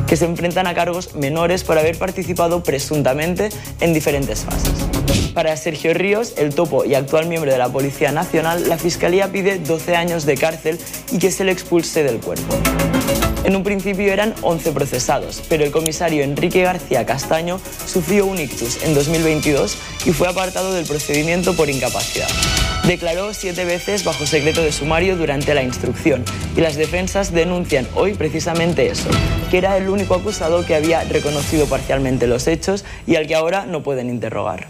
que se enfrentan a cargos menores por haber participado presuntamente en diferentes fases. Para Sergio Ríos, el topo y actual miembro de la Policía Nacional, la Fiscalía pide 12 años de cárcel y que se le expulse del cuerpo. En un principio eran 11 procesados, pero el comisario Enrique García Castaño sufrió un ictus en 2022 y fue apartado del procedimiento por incapacidad. Declaró 7 veces bajo secreto de sumario durante la instrucción y las defensas denuncian hoy precisamente eso, que era el único acusado que había reconocido parcialmente los hechos y al que ahora no pueden interrogar.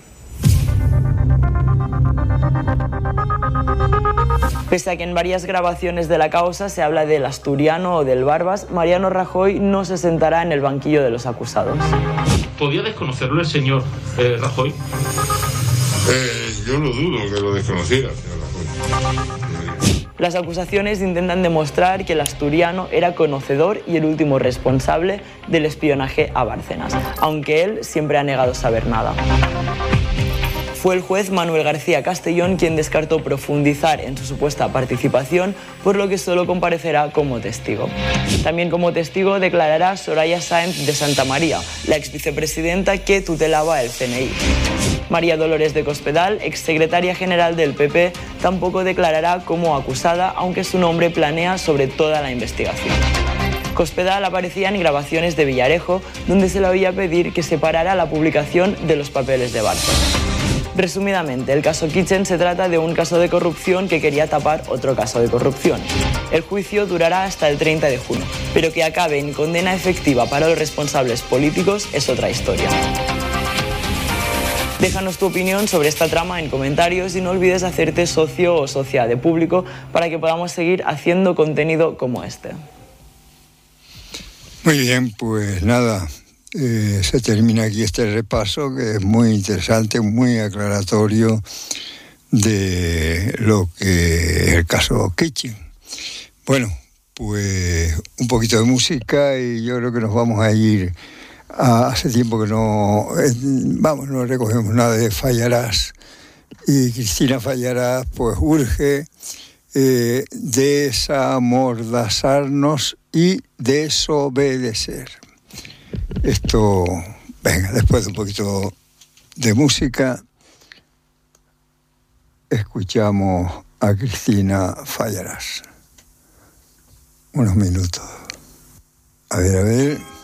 Pese a que en varias grabaciones de la causa se habla del asturiano o del Barbas, Mariano Rajoy no se sentará en el banquillo de los acusados. ¿Podía desconocerlo el señor Rajoy? Yo lo dudo que lo desconociera, señor Rajoy. Las acusaciones intentan demostrar que el asturiano era conocedor y el último responsable del espionaje a Bárcenas, aunque él siempre ha negado saber nada. Fue el juez Manuel García Castellón quien descartó profundizar en su supuesta participación, por lo que solo comparecerá como testigo. También como testigo declarará Soraya Sáenz de Santamaría, la exvicepresidenta que tutelaba el CNI. María Dolores de Cospedal, exsecretaria general del PP, tampoco declarará como acusada, aunque su nombre planea sobre toda la investigación. Cospedal aparecía en grabaciones de Villarejo, donde se le oía pedir que separara la publicación de los papeles de Bárcenas. Resumidamente, el caso Kitchen se trata de un caso de corrupción que quería tapar otro caso de corrupción. El juicio durará hasta el 30 de junio, pero que acabe en condena efectiva para los responsables políticos es otra historia. Déjanos tu opinión sobre esta trama en comentarios y no olvides hacerte socio o socia de Público para que podamos seguir haciendo contenido como este. Muy bien, pues nada. Se termina aquí este repaso que es muy interesante, muy aclaratorio de lo que es el caso Kitchen. Bueno, pues un poquito de música y yo creo que nos vamos a ir. Hace tiempo que no recogemos nada de Fallarás y Cristina Fallarás pues urge desamordazarnos y desobedecer. Esto, venga, después de un poquito de música, escuchamos a Cristina Fallarás. Unos minutos. A ver.